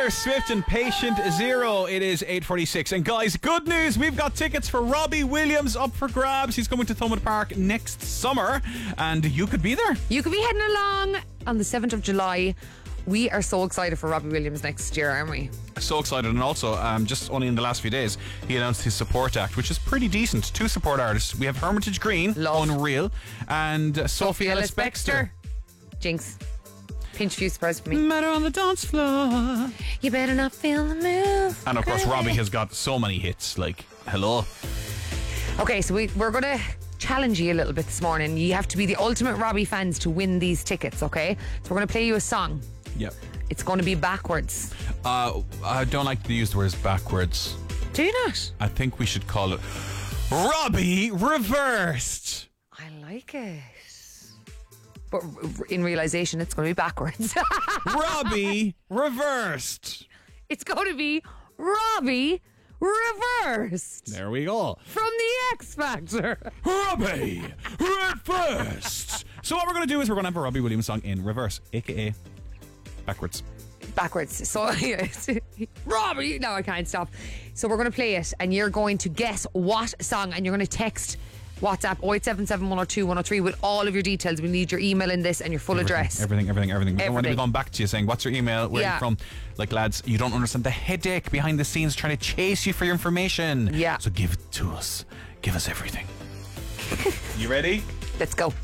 Taylor Swift and Patient Zero. It is 8:46. And guys, good news. We've got tickets for Robbie Williams up for grabs. He's coming to Thomond Park next summer. And you could be there. You could be heading along on the 7th of July. We are so excited for Robbie Williams next year, aren't we? So excited. And also, just only in the last few days, he announced his support act, which is pretty decent. 2 support artists. We have Hermitage Green, Love. Unreal, and Sophie Ellis Bextor. Jinx. Pinch few surprise for me. Met her on the dance floor. You better not feel the move. And of course, Robbie has got so many hits. Like, hello. Okay, so we're going to challenge you a little bit this morning. You have to be the ultimate Robbie fans to win these tickets, okay? So we're going to play you a song. Yep. It's going to be backwards. I don't like to use the words backwards. Do you not? I think we should call it Robbie Reversed. I like it. But in realisation, it's going to be backwards. Robbie Reversed. It's going to be Robbie Reversed. There we go. From the X Factor. Robbie Reversed. So what we're going to do is we're going to have a Robbie Williams song in reverse, a.k.a. backwards. Backwards. So, Robbie, no, I can't stop. So we're going to play it and you're going to guess what song, and you're going to text WhatsApp 0877 102 103 with all of your details. We need your email in this and your full address. Everything. We don't want to be going back to you saying, what's your email? Where are you from? Like, lads, you don't understand the headache behind the scenes trying to chase you for your information. Yeah. So give it to us. Give us everything. You ready? Let's go.